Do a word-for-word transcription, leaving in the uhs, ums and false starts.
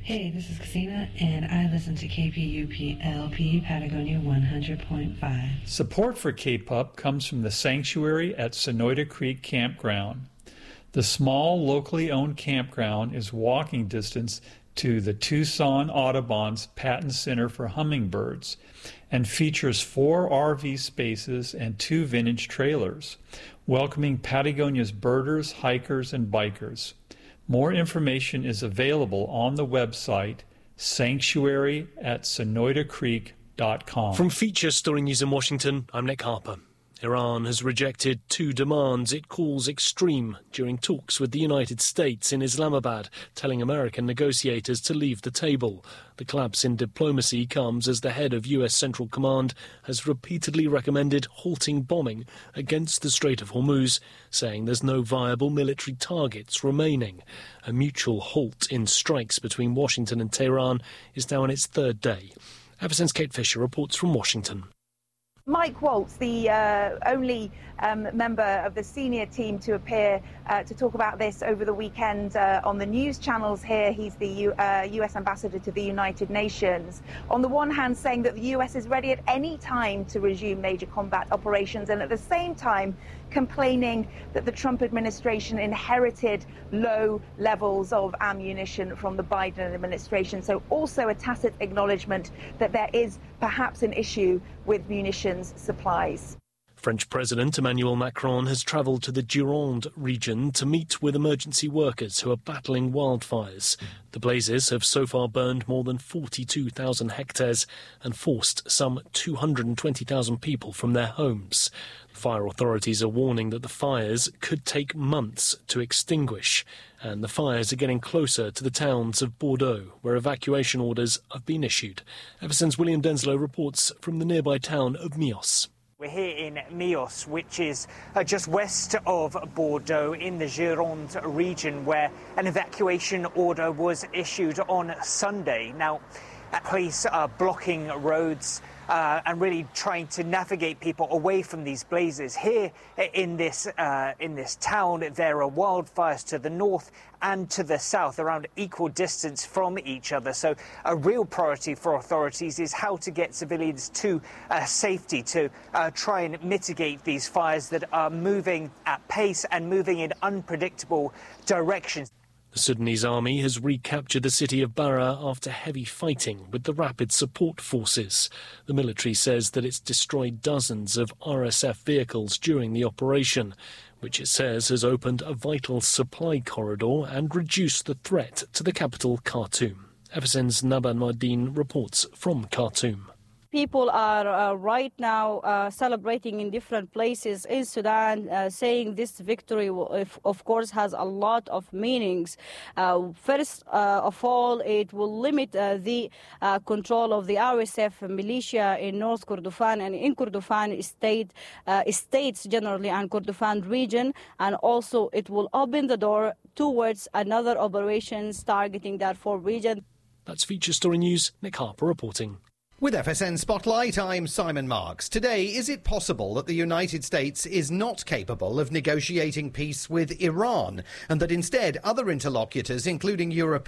Hey, this is Christina, and I listen to K P U P L P Patagonia one hundred point five. Support for K P U P comes from the sanctuary at Sonoyta Creek Campground. The small, locally owned campground is walking distance to the Tucson Audubon's Patton Center for Hummingbirds and features four R V spaces and two vintage trailers, welcoming Patagonia's birders, hikers, and bikers. More information is available on the website sanctuary at sonoyta creek dot com. From Feature Story News in Washington, I'm Nick Harper. Iran has rejected two demands it calls extreme during talks with the United States in Islamabad, telling American negotiators to leave the table. The collapse in diplomacy comes as the head of U S Central Command has repeatedly recommended halting bombing against the Strait of Hormuz, saying there's no viable military targets remaining. A mutual halt in strikes between Washington and Tehran is now on its third day. Ever since Kate Fisher reports from Washington. Mike Waltz, the uh, only um, member of the senior team to appear uh, to talk about this over the weekend uh, on the news channels here. He's the U uh, U S ambassador to the United Nations. On the one hand, saying that the U S is ready at any time to resume major combat operations, and at the same time complaining that the Trump administration inherited low levels of ammunition from the Biden administration. So also a tacit acknowledgement that there is perhaps an issue with munitions supplies. French President Emmanuel Macron has travelled to the Gironde region to meet with emergency workers who are battling wildfires. The blazes have so far burned more than forty-two thousand hectares and forced some two hundred twenty thousand people from their homes. Fire authorities are warning that the fires could take months to extinguish, and the fires are getting closer to the towns of Bordeaux, where evacuation orders have been issued. Ever since William Denslow reports from the nearby town of Mios. We're here in Mios, which is uh, just west of Bordeaux in the Gironde region, where an evacuation order was issued on Sunday. Now, police are blocking roads uh, and really trying to navigate people away from these blazes. Here in this uh, in this town, there are wildfires to the north and to the south, around equal distance from each other. So a real priority for authorities is how to get civilians to uh, safety, to uh, try and mitigate these fires that are moving at pace and moving in unpredictable directions. The Sudanese army has recaptured the city of Bara after heavy fighting with the Rapid Support Forces. The military says that it's destroyed dozens of R S F vehicles during the operation, which it says has opened a vital supply corridor and reduced the threat to the capital, Khartoum. Ever since Naban Mardin reports from Khartoum. People are uh, right now uh, celebrating in different places in Sudan, uh, saying this victory, of, of course, has a lot of meanings. Uh, first uh, of all, it will limit uh, the uh, control of the R S F militia in North Kordofan and in Kordofan state, uh, states generally, and Kordofan region, and also it will open the door towards another operations targeting Darfur region. That's Feature Story News. Nick Harper reporting. With F S N Spotlight, I'm Simon Marks. Today, is it possible that the United States is not capable of negotiating peace with Iran, and that instead other interlocutors, including Europe